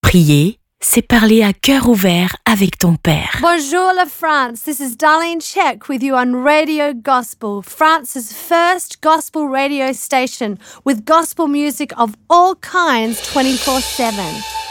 Prier, c'est parler à cœur ouvert avec ton Père. Bonjour la France, this is Darlene Check with you on Radio Gospel, France's first gospel radio station with gospel music of all kinds 24/7.